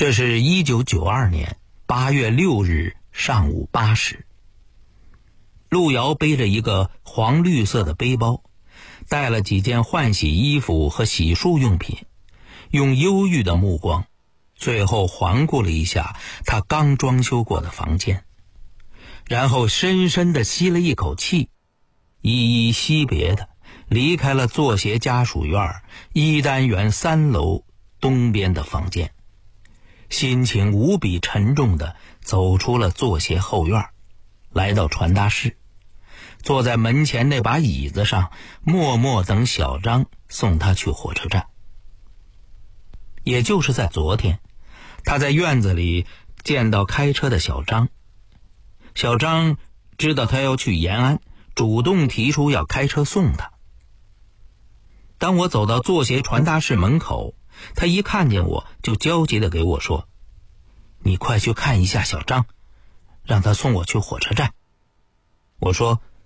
这是1992年8月6日上午8时，陆遥背着一个黄绿色的背包，带了几件换洗衣服和洗漱用品，用忧郁的目光最后环顾了一下他刚装修过的房间，然后深深地吸了一口气，依依惜别地离开了作协家属院1单元3楼东边的房间，心情无比沉重地走出了作协后院，来到传达室，坐在门前那把椅子上，默默等小张送他去火车站。也就是在昨天，他在院子里见到开车的小张，小张知道他要去延安，主动提出要开车送他。当我走到作协传达室门口，他一看见我就焦急地给我说：“你快去看一下小张，让他送我去火车站。”我说：“